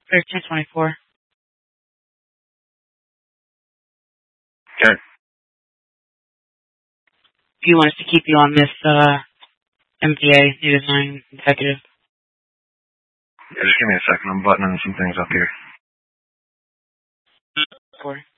1324. Okay. Do you want us to keep you on this MTA, new design executive? Yeah, just give me a second. I'm buttoning some things up here. 4.